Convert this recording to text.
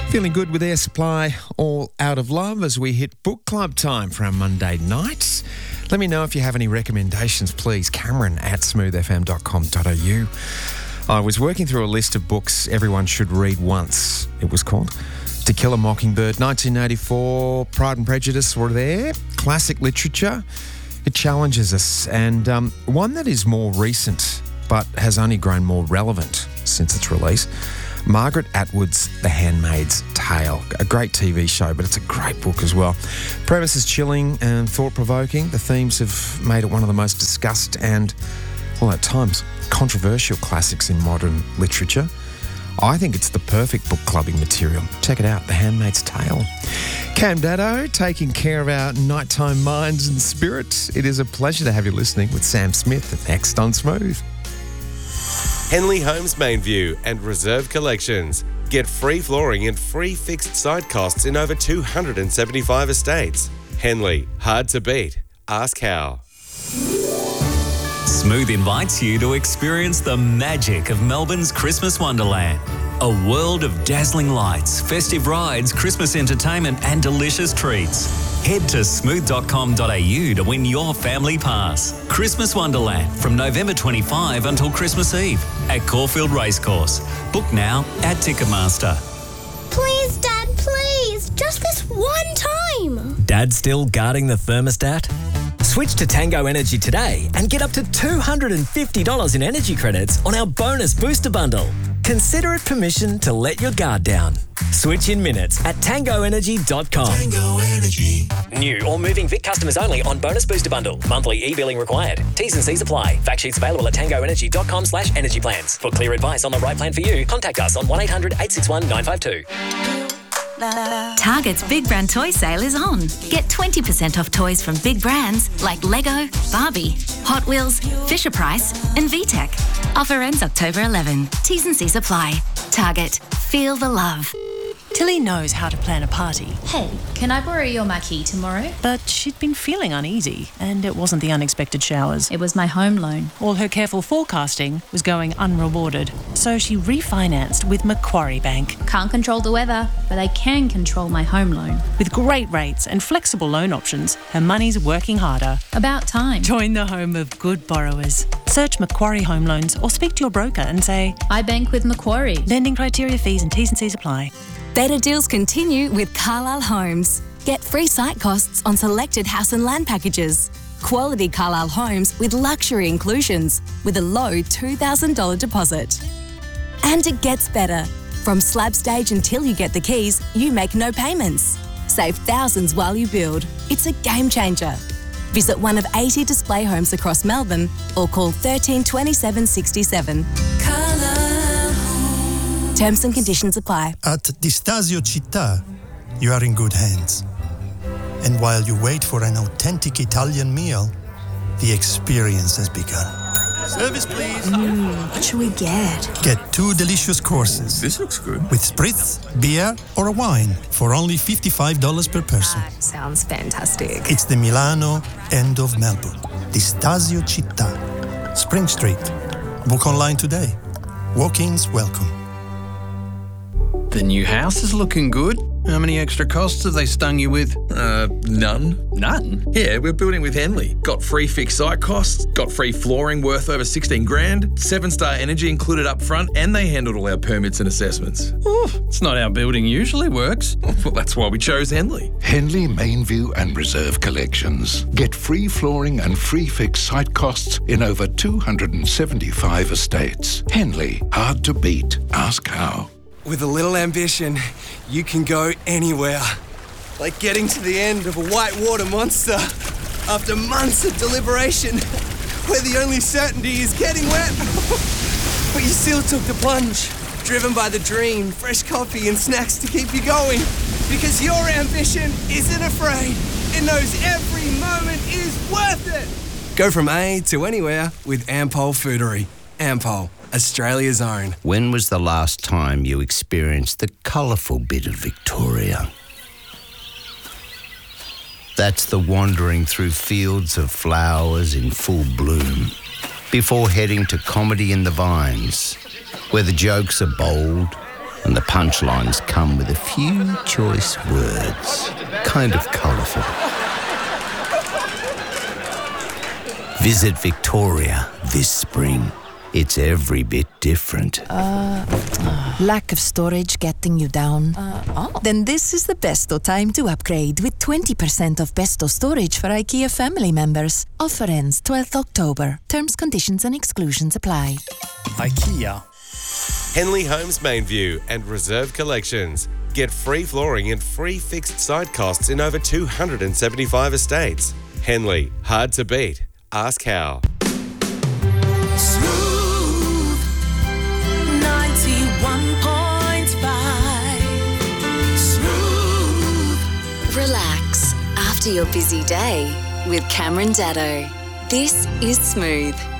Feeling good with Air Supply, all out of love as we hit book club time for our Monday nights. Let me know if you have any recommendations, please. Cameron at smoothfm.com.au. I was working through a list of books everyone should read once, it was called. To Kill a Mockingbird, 1984, Pride and Prejudice were there. Classic literature. It challenges us. And one that is more recent but has only grown more relevant since its release. Margaret Atwood's The Handmaid's Tale. A great TV show, but it's a great book as well. Premise is chilling and thought-provoking. The themes have made it one of the most discussed and, well, at times, controversial classics in modern literature. I think it's the perfect book clubbing material. Check it out, The Handmaid's Tale. Cam Daddo, taking care of our nighttime minds and spirits. It is a pleasure to have you listening with Sam Smith next on Smooth. Henley Homes Mainview and Reserve Collections. Get free flooring and free fixed site costs in over 275 estates. Henley, hard to beat. Ask how. Smooth invites you to experience the magic of Melbourne's Christmas Wonderland. A world of dazzling lights, festive rides, Christmas entertainment and delicious treats. Head to smooth.com.au to win your family pass. Christmas Wonderland from November 25 until Christmas Eve at Caulfield Racecourse. Book now at Ticketmaster. Please, Dad, please. Just this one time. Dad still guarding the thermostat? Switch to Tango Energy today and get up to $250 in energy credits on our bonus booster bundle. Consider it permission to let your guard down. Switch in minutes at tangoenergy.com. Tango Energy. New or moving Vic customers only on bonus booster bundle. Monthly e-billing required. T's and C's apply. Fact sheets available at tangoenergy.com/energy plans. For clear advice on the right plan for you, contact us on 1-800-861-952. Target's Big Brand Toy Sale is on. Get 20% off toys from big brands like Lego, Barbie, Hot Wheels, Fisher-Price and VTech. Offer ends October 11. T's and C's apply. Target. Feel the love. Tilly knows how to plan a party. Hey, can I borrow your marquee tomorrow? But she'd been feeling uneasy, and it wasn't the unexpected showers. It was my home loan. All her careful forecasting was going unrewarded, so she refinanced with Macquarie Bank. Can't control the weather, but I can control my home loan. With great rates and flexible loan options, her money's working harder. About time. Join the home of good borrowers. Search Macquarie Home Loans or speak to your broker and say, I bank with Macquarie. Lending criteria, fees and T's and C's apply. Better deals continue with Carlisle Homes. Get free site costs on selected house and land packages. Quality Carlisle homes with luxury inclusions with a low $2,000 deposit. And it gets better. From slab stage until you get the keys, you make no payments. Save thousands while you build. It's a game changer. Visit one of 80 display homes across Melbourne or call 13 27 67. Terms and conditions apply. At Distasio Città, you are in good hands. And while you wait for an authentic Italian meal, the experience has begun. Service, please. What should we get? Get 2 delicious courses. This looks good. With spritz, beer, or a wine for only $55 per person. That sounds fantastic. It's the Milano end of Melbourne. Distasio Città. Spring Street. Book online today. Walk-ins welcome. The new house is looking good. How many extra costs have they stung you with? None. None? Yeah, we're building with Henley. Got free fixed site costs, got free flooring worth over 16 grand, 7-star energy included up front, and they handled all our permits and assessments. Oh, it's not how building usually works. Well, that's why we chose Henley. Henley Mainview and Reserve Collections. Get free flooring and free fixed site costs in over 275 estates. Henley, hard to beat. Ask how. With a little ambition, you can go anywhere. Like getting to the end of a whitewater monster after months of deliberation, where the only certainty is getting wet. But you still took the plunge, driven by the dream, fresh coffee and snacks to keep you going. Because your ambition isn't afraid. It knows every moment is worth it. Go from A to anywhere with Ampol Foodery. Ampol, Australia's own. When was the last time you experienced the colourful bit of Victoria? That's the wandering through fields of flowers in full bloom, before heading to Comedy in the Vines, where the jokes are bold, And the punchlines come with a few choice words. Kind of colourful. Visit Victoria this spring. It's every bit different. Lack of storage getting you down? Then this is the Besto time to upgrade with 20% off Besto storage for IKEA family members. Offer ends 12th October. Terms, conditions and exclusions apply. IKEA. Henley Homes Mainview and Reserve Collections. Get free flooring and free fixed site costs in over 275 estates. Henley, hard to beat. Ask how. Smooth 91.5. Smooth. Relax after your busy day with Cameron Daddo. This is Smooth.